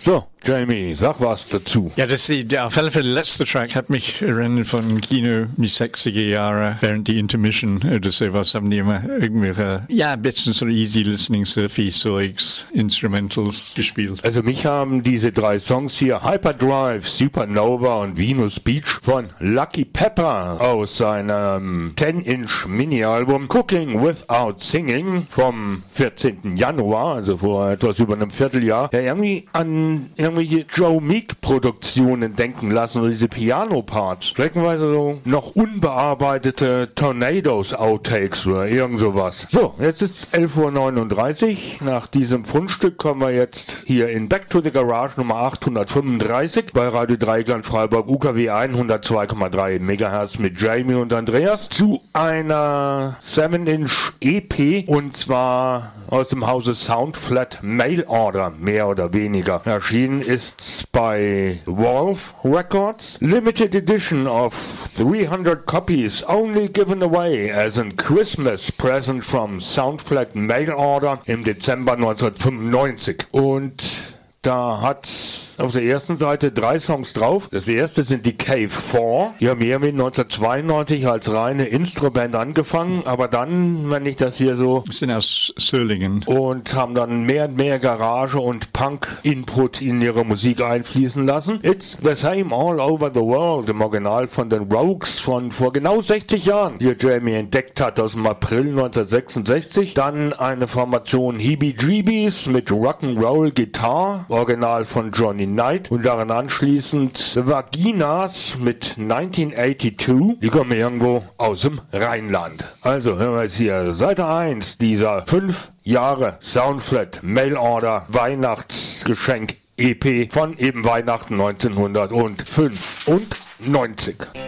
So, Jamie, sag was dazu. Ja, auf alle Fälle der letzte Track hat mich erinnert von Kino die 60er Jahre, während die Intermission oder sowas haben die immer irgendwelche, ein bisschen so easy listening, surfy Zeugs, Instrumentals gespielt. Also mich haben diese 3 Songs hier, Hyperdrive, Supernova und Venus Beach von Lucky Pepper aus seinem 10-inch Mini-Album Cooking Without Singing vom 14. Januar, also vor etwas über einem Vierteljahr, irgendwie an irgendwelche Joe Meek-Produktionen denken lassen, oder diese Piano-Parts. Streckenweise so noch unbearbeitete Tornadoes-Outtakes oder irgend sowas. So, jetzt ist 11:39 Uhr. Nach diesem Fundstück kommen wir jetzt hier in Back to the Garage Nummer 835 bei Radio Dreieckland Freiburg UKW 102,3 MHz mit Jamie und Andreas zu einer 7-inch EP, und zwar aus dem Hause Soundflat Mail Order, mehr oder weniger. Erschienen ist's bei Wolf Records. Limited Edition of 300 copies only given away as a Christmas present from Soundflat Mail Order im Dezember 1995. Und da hat auf der ersten Seite 3 Songs drauf. Das erste sind die Cave 4. Die haben irgendwie 1992 als reine Instroband angefangen, aber dann, wenn ich das hier so... Sind aus Söllingen. Und haben dann mehr und mehr Garage und Punk-Input in ihre Musik einfließen lassen. It's the same all over the world, im Original von den Rogues von vor genau 60 Jahren, die Jamie entdeckt hat, aus dem April 1966. Dann eine Formation Heebie-Jeebies mit Rock'n'Roll Guitar, Original von Johnny Knight, und daran anschließend The Vaginas mit 1982. Die kommen irgendwo aus dem Rheinland. Also hören wir jetzt hier Seite 1 dieser 5 Jahre Soundflat Mail Order Weihnachtsgeschenk EP von eben Weihnachten 1995.